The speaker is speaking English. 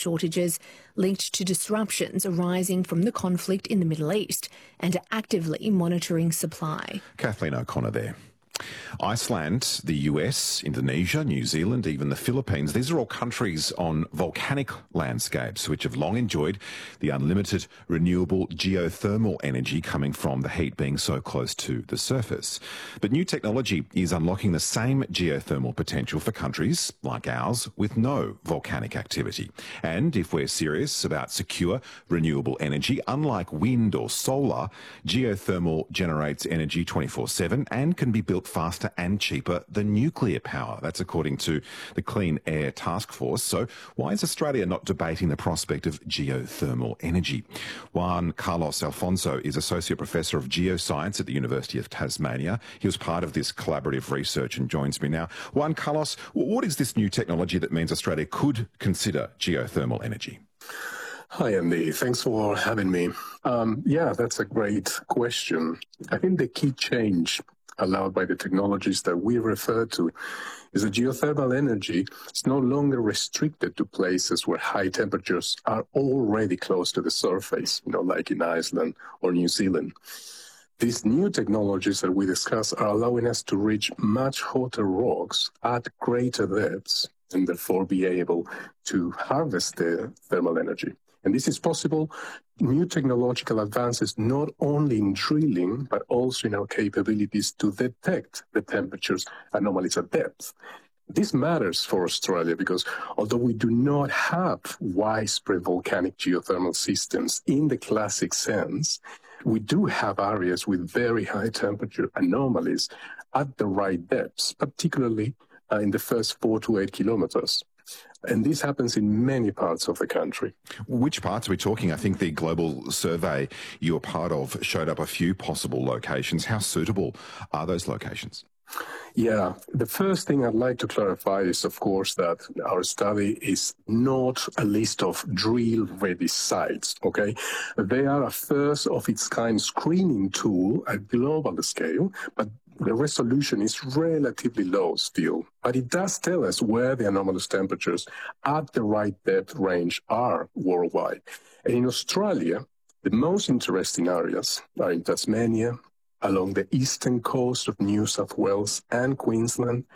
shortages linked to disruptions arising from the conflict in the Middle East and are actively monitoring supply. Kathleen O'Connor there. Iceland, the US, Indonesia, New Zealand, even the Philippines, these are all countries on volcanic landscapes which have long enjoyed the unlimited renewable geothermal energy coming from the heat being so close to the surface. But new technology is unlocking the same geothermal potential for countries like ours with no volcanic activity. And if we're serious about secure renewable energy, unlike wind or solar, geothermal generates energy 24/7 and can be built faster and cheaper than nuclear power. That's according to the Clean Air Task Force. So why is Australia not debating the prospect of geothermal energy? Juan Carlos Alfonso is Associate Professor of Geoscience at the University of Tasmania. He was part of this collaborative research and joins me now. Juan Carlos, what is this new technology that means Australia could consider geothermal energy? Hi, Andy. Thanks for having me. That's a great question. I think the key change allowed by the technologies that we refer to is that geothermal energy is no longer restricted to places where high temperatures are already close to the surface, like in Iceland or New Zealand. These new technologies that we discuss are allowing us to reach much hotter rocks at greater depths and therefore be able to harvest the thermal energy. And this is possible. New technological advances not only in drilling, but also in our capabilities to detect the temperatures anomalies at depth. This matters for Australia because although we do not have widespread volcanic geothermal systems in the classic sense, we do have areas with very high temperature anomalies at the right depths, particularly in the first 4 to 8 kilometers. And this happens in many parts of the country. Which parts are we talking? I think the global survey you're part of showed up a few possible locations. How suitable are those locations? Yeah, the first thing I'd like to clarify is, of course, that our study is not a list of drill-ready sites, okay? They are a first-of-its-kind screening tool at global scale, but the resolution is relatively low still. But it does tell us where the anomalous temperatures at the right depth range are worldwide. And in Australia, the most interesting areas are in Tasmania, along the eastern coast of New South Wales and Queensland,